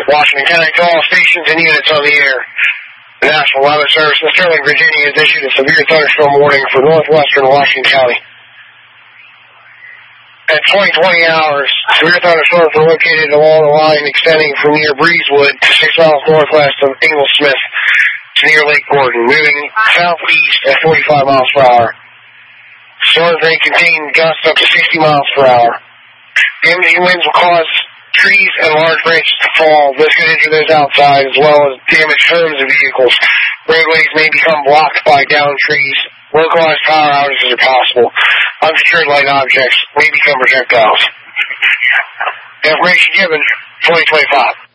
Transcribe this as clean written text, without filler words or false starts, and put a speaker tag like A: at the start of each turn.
A: Washington County to all stations and units on the air. The National Weather Service in Sterling, Virginia has issued a severe thunderstorm warning for northwestern Washington County. At 20 hours, severe thunderstorms were located along the line extending from near Breezewood to 6 miles northwest of Inglesmith to near Lake Gordon, moving southeast at 45 miles per hour. Storms may contain gusts up to 60 miles per hour. Damaging winds will cause trees and large branches to fall. This could injure those outside as well as damage homes and vehicles. Roadways may become blocked by downed trees. Localized power outages are possible. Unsecured light objects may become projectiles. Information given, 2025.